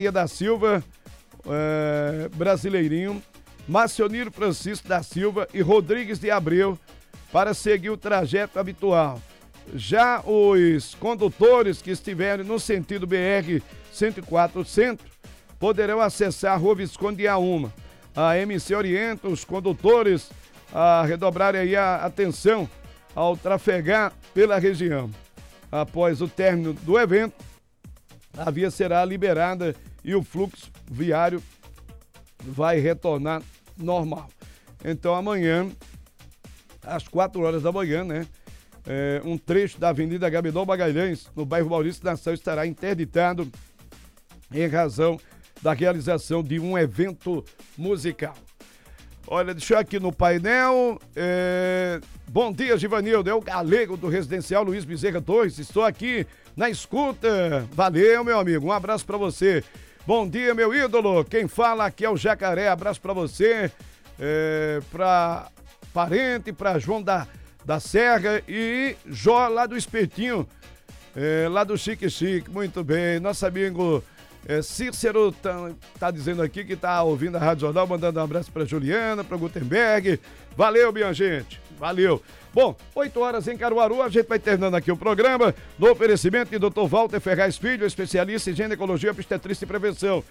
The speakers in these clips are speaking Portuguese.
da Silva, Brasileirinho, Marcioniro Francisco da Silva e Rodrigues de Abreu para seguir o trajeto habitual. Já os condutores que estiverem no sentido BR 104 Centro poderão acessar a Rua Visconde de Auma. A MC orienta os condutores a redobrarem aí a atenção ao trafegar pela região. Após o término do evento, a via será liberada e o fluxo viário vai retornar normal. Então amanhã, às 4 horas da manhã, né? Um trecho da Avenida Gabinol Magalhães, no bairro Maurício Nação, estará interditado em razão da realização de um evento musical. Olha, deixa eu aqui no painel. Bom dia, Givanildo. É o Galego do Residencial Luiz Bezerra Torres. Estou aqui na escuta. Valeu, meu amigo. Um abraço pra você. Bom dia, meu ídolo. Quem fala aqui é o Jacaré. Abraço pra você. Pra parente, pra João da Serra e Jó lá do Espetinho. Lá do Chique Chique. Muito bem. Nosso amigo Cícero tá dizendo aqui que tá ouvindo a Rádio Jornal, mandando um abraço pra Juliana, pra Gutenberg. Valeu, minha gente. Valeu. Bom, 8 horas em Caruaru, a gente vai terminando aqui o programa no oferecimento de Dr. Walter Ferraz Filho, especialista em ginecologia, obstetrícia e prevenção.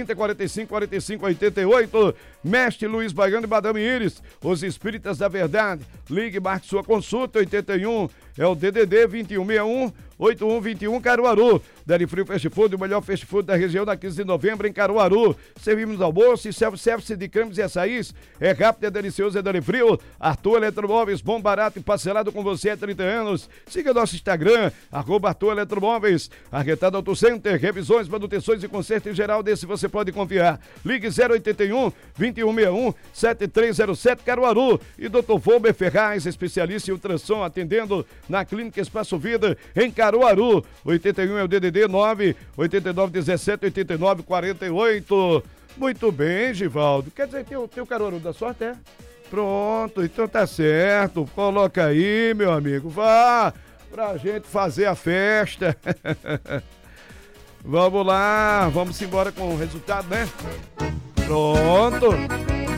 3045-4588, Mestre Luiz Baiano e Madame Iris, os espíritas da verdade. Ligue, marque sua consulta, 81, é o DDD 2161-8121 Caruaru. Deli Frio Fast Food, o melhor fast food da região, na 15 de novembro em Caruaru. Servimos almoço e self-service de cremes e açaís. É rápido, é delicioso, é Deli Frio. Arthur Eletromóveis, bom, barato e parcelado com você há 30 anos. Siga nosso Instagram, @Arthur Eletromóveis. Arquetado Auto Center, revisões, manutenções e conserto em geral, desse você pode confiar. Ligue 081-2161-7307 Caruaru. E Dr. Volber Ferraz, especialista em ultrassom, atendendo na Clínica Espaço Vida em Caruaru. 81 é o DDD 9-89-17-89-48. Muito bem, Givaldo. Quer dizer, tem o Caruaru da sorte, é? Pronto, então tá certo. Coloca aí, meu amigo. Vá pra gente fazer a festa. Vamos lá, vamos embora com o resultado, né? Pronto.